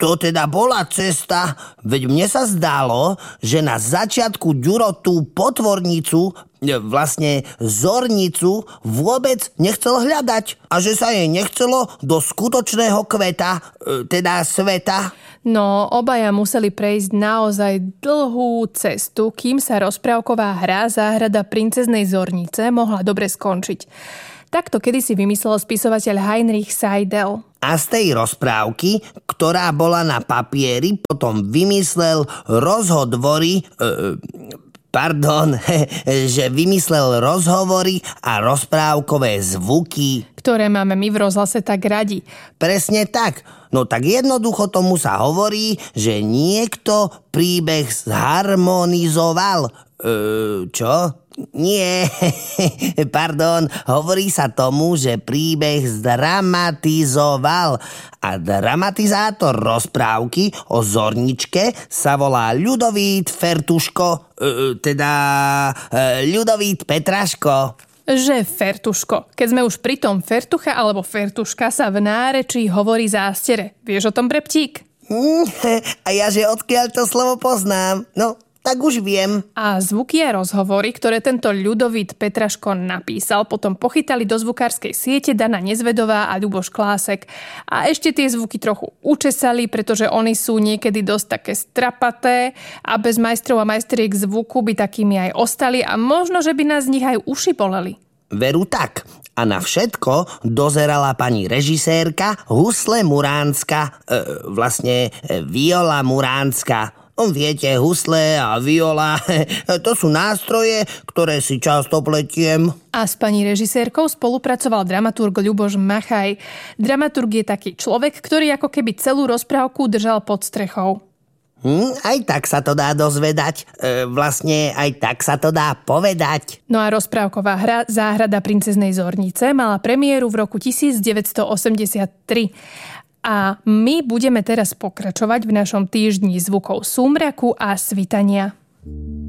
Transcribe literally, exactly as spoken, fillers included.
to teda bola cesta, veď mne sa zdalo, že na začiatku Ďuro tú potvornicu, vlastne zornicu, vôbec nechcel hľadať a že sa jej nechcelo do skutočného kveta, teda sveta. No, obaja museli prejsť naozaj dlhú cestu, kým sa rozprávková hra Záhrada princeznej zornice mohla dobre skončiť. Takto kedysi vymyslel spisovateľ Heinrich Seidel. A z tej rozprávky, ktorá bola na papieri, potom vymyslel rozhodvory, e, pardon, že vymyslel rozhovory a rozprávkové zvuky, ktoré máme my v rozhlase tak radi. Presne tak. No tak jednoducho tomu sa hovorí, že niekto príbeh zharmonizoval. E, čo? Nie, pardon, hovorí sa tomu, že príbeh zdramatizoval a dramatizátor rozprávky o zorničke sa volá Ľudovít Fertuško, e, teda e, Ľudovít Petraško. Že Fertuško. Keď sme už pri tom Fertucha alebo Fertuška sa v nárečí hovorí zástere. Vieš o tom, Breptík? Mm, a ja, že odkiaľ to slovo poznám? No, tak už viem. A zvuky a rozhovory, ktoré tento Ľudovít Petraško napísal, potom pochytali do zvukárskej siete Dana Nezvedová a Ľuboš Klásek. A ešte tie zvuky trochu učesali, pretože oni sú niekedy dosť také strapaté a bez majstrov a majstriek zvuku by takými aj ostali a možno, že by nás z nich aj uši boleli. Veru tak. A na všetko dozerala pani režisérka Husle Muránska, e, vlastne e, Viola Muránska. Viete, husle a viola, to sú nástroje, ktoré si často pletiem. A s pani režisérkou spolupracoval dramaturg Ľuboš Machaj. Dramaturg je taký človek, ktorý ako keby celú rozprávku držal pod strechou. Hm, aj tak sa to dá dozvedať. E, vlastne aj tak sa to dá povedať. No a rozprávková hra Záhrada princeznej zornice mala premiéru v roku devätnásťstoosemdesiattri. A my budeme teraz pokračovať v našom týždni zvukov súmraku a svitania.